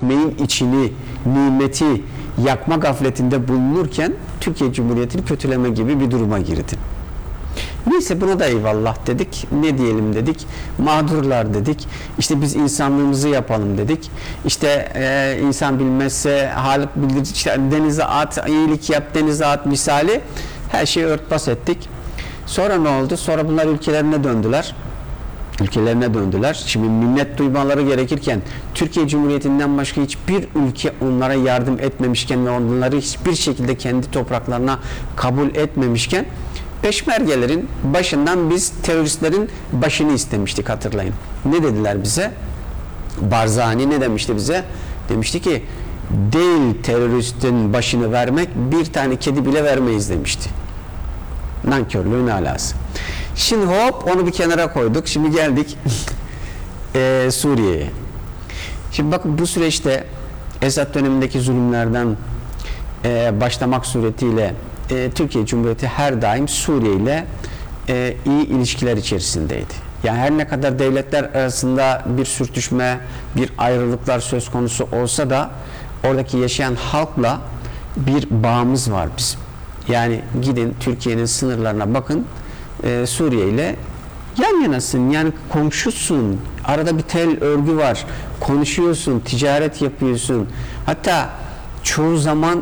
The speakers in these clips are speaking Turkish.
ekmeğin içini, nimeti yakma gafletinde bulunurken Türkiye Cumhuriyeti'ni kötüleme gibi bir duruma girdi. Neyse buna da eyvallah dedik. Ne diyelim dedik. Mağdurlar dedik. İşte biz insanlığımızı yapalım dedik. İşte insan bilmezse Halık bilir. İşte denize at, iyilik yap, denize at misali her şeyi örtbas ettik. Sonra ne oldu? Sonra bunlar ülkelerine döndüler. Şimdi minnet duymaları gerekirken Türkiye Cumhuriyeti'nden başka hiçbir ülke onlara yardım etmemişken ve onları hiçbir şekilde kendi topraklarına kabul etmemişken Peşmergelerin başından biz teröristlerin başını istemiştik, hatırlayın. Ne dediler bize? Barzani ne demişti bize? Demişti ki değil teröristin başını vermek, bir tane kedi bile vermeyiz demişti. Nankörlüğün alası. Şimdi hop onu bir kenara koyduk. Şimdi geldik Suriye'ye. Şimdi bakın bu süreçte Esad dönemindeki zulümlerden başlamak suretiyle Türkiye Cumhuriyeti her daim Suriye ile iyi ilişkiler içerisindeydi. Yani her ne kadar devletler arasında bir sürtüşme, bir ayrılıklar söz konusu olsa da oradaki yaşayan halkla bir bağımız var bizim. Yani gidin Türkiye'nin sınırlarına bakın, Suriye ile yan yanasın, yani komşusun, arada bir tel örgü var, konuşuyorsun, ticaret yapıyorsun, hatta çoğu zaman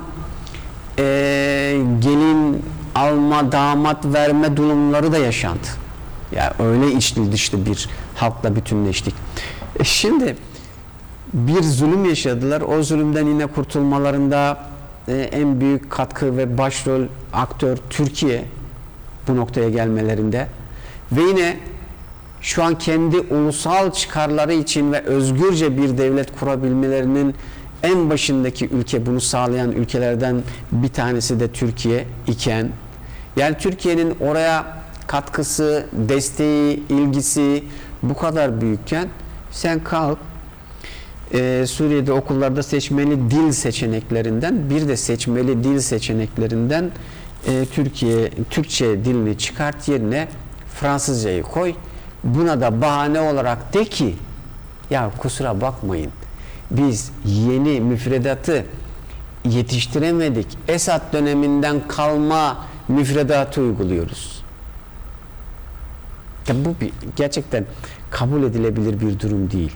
gelin alma, damat verme durumları da yaşandı. Yani öyle içli dışlı bir halkla bütünleştik. Şimdi bir zulüm yaşadılar. O zulümden yine kurtulmalarında en büyük katkı ve başrol aktör Türkiye bu noktaya gelmelerinde ve yine şu an kendi ulusal çıkarları için ve özgürce bir devlet kurabilmelerinin en başındaki ülke, bunu sağlayan ülkelerden bir tanesi de Türkiye iken, yani Türkiye'nin oraya katkısı, desteği, ilgisi bu kadar büyükken sen kalk Suriye'de okullarda seçmeli dil seçeneklerinden, bir de seçmeli dil seçeneklerinden Türkçe dilini çıkart, yerine Fransızcayı koy. Buna da bahane olarak de ki ya kusura bakmayın, biz yeni müfredatı yetiştiremedik. Esad döneminden kalma müfredatı uyguluyoruz. Ya bu gerçekten kabul edilebilir bir durum değil.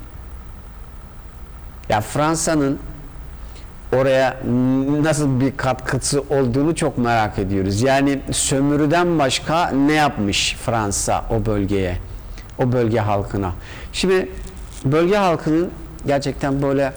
Ya Fransa'nın oraya nasıl bir katkısı olduğunu çok merak ediyoruz. Yani sömürüden başka ne yapmış Fransa o bölgeye, o bölge halkına? Şimdi bölge halkının gerçekten böyle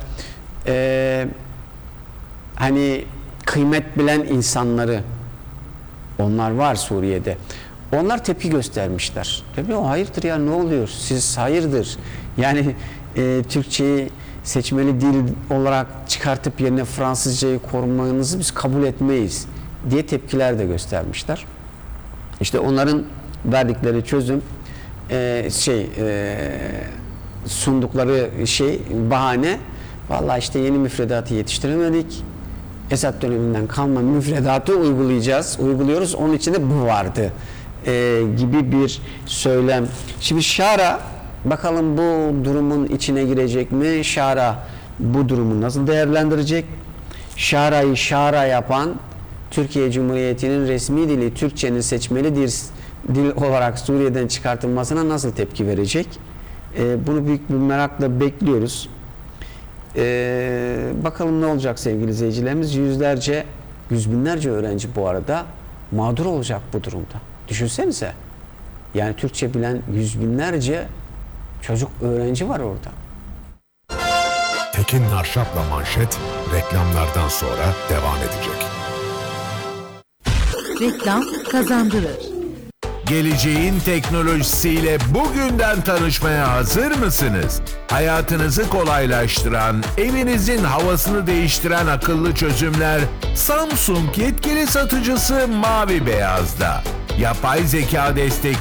hani kıymet bilen insanları, onlar var Suriye'de. Onlar tepki göstermişler. Tabii o hayırdır ya, ne oluyor? Siz hayırdır? Yani Türkçeyi seçmeli dil olarak çıkartıp yerine Fransızcayı korumanızı biz kabul etmeyiz diye tepkiler de göstermişler. İşte onların verdikleri çözüm sundukları bahane, vallahi işte yeni müfredatı yetiştiremedik. Esad döneminden kalma müfredatı uyguluyoruz. Onun içinde bu vardı gibi bir söylem. Şimdi Şara bakalım bu durumun içine girecek mi? Şara bu durumu nasıl değerlendirecek? Şara'yı şara yapan Türkiye Cumhuriyeti'nin resmi dili Türkçenin seçmeli dil olarak Suriye'den çıkartılmasına nasıl tepki verecek? Bunu büyük bir merakla bekliyoruz. Bakalım ne olacak sevgili izleyicilerimiz. Yüz binlerce öğrenci bu arada mağdur olacak bu durumda. Düşünsenize. Yani Türkçe bilen yüz binlerce çocuk, öğrenci var orada. Tekin Narşap'la Manşet reklamlardan sonra devam edecek. Reklam kazandırır. Geleceğin teknolojisiyle bugünden tanışmaya hazır mısınız? Hayatınızı kolaylaştıran, evinizin havasını değiştiren akıllı çözümler Samsung yetkili satıcısı Mavi Beyaz'da. Yapay zeka destekli